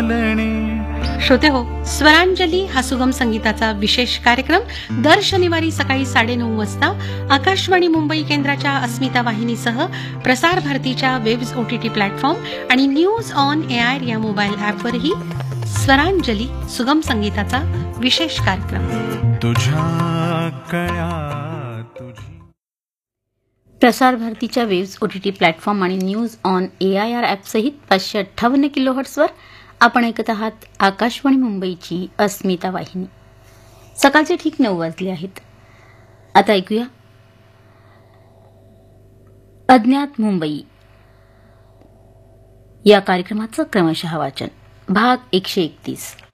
श्रोते हो, स्वरांजली हा सुगम संगीताचा विशेष कार्यक्रम दर शनिवारी सकाळी 9:30 वाजता आकाशवाणी मुंबई केंद्राच्या अस्मिता वाहिनीसह प्रसार भारतीच्या वेब्स OTT प्लॅटफॉर्म आणि न्यूज ऑन एआर या मोबाईल ॲपवरही स्वरांजली सुगम संगीताचा विशेष कार्यक्रम. तुझ्या कळ्या तुझी प्रसार भारतीच्या वेव्स OTT प्लॅटफॉर्म आणि न्यूज ऑन AIR ॲपसहित 558 किलोहर्ट्झवर आपण ऐकत आहात आकाशवाणी मुंबईची अस्मिता वाहिनी. सकाळचे ठीक 9 वाजले आहेत. आता ऐकूया अज्ञात मुंबई या कार्यक्रमाचं क्रमशः वाचन. भाग 131.